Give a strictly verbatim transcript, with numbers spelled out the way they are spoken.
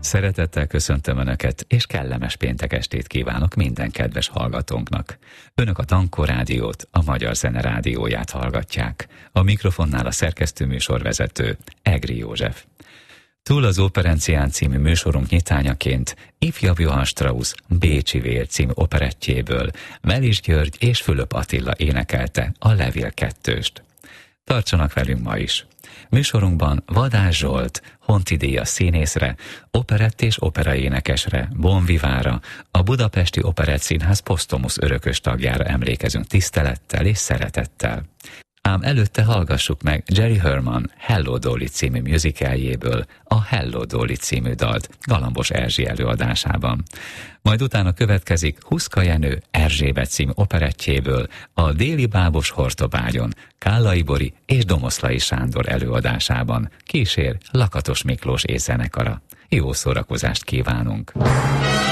Szeretettel köszöntöm Önöket, és kellemes péntek estét kívánok minden kedves hallgatónknak. Önök a Tankó Rádiót, a Magyar Zene Rádióját hallgatják. A mikrofonnál a szerkesztőműsorvezető, Egri József. Túl az Operencián című műsorunk nyitányaként ifjabb Johann Strauss Bécsi Vér című operettjéből Melis György és Fülöp Attila énekelte a Levél kettőst. Tartsanak velünk ma is! Műsorunkban Vadás Zsolt, Honti-díjas színészre, operett és operaénekesre, Bonvivára, a Budapesti Operettszínház posztumusz örökös tagjára emlékezünk tisztelettel és szeretettel. Ám előtte hallgassuk meg Jerry Herman Hello Dolly című musicaljéből a Hello Dolly című dalt Galambos Erzsi előadásában. Majd utána következik Huszka Jenő Erzsébet című operettjéből a Déli bábos Hortobágyon Kállai Bori és Domoszlai Sándor előadásában kísér Lakatos Miklós észzenekara. Jó szórakozást kívánunk!